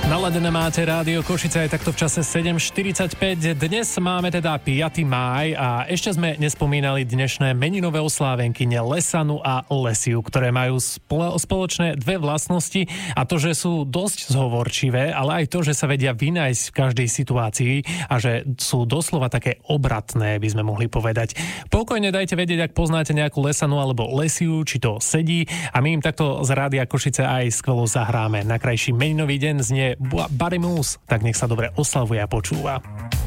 Naladené máte Rádio Košice aj takto v čase 7.45. Dnes máme teda 5. máj a ešte sme nespomínali dnešné meninové oslávenkyne Lesanu a Lesiu, ktoré majú spoločné dve vlastnosti, a to, že sú dosť zhovorčivé, ale aj to, že sa vedia vynájsť v každej situácii a že sú doslova také obratné, by sme mohli povedať. Pokojne dajte vedieť, ak poznáte nejakú Lesanu alebo Lesiu, či to sedí, a my im takto z Rádia Košice aj skvelo zahráme. Na krajší meninový deň znie Barry Moose, tak nech sa dobre oslavuje a počúva.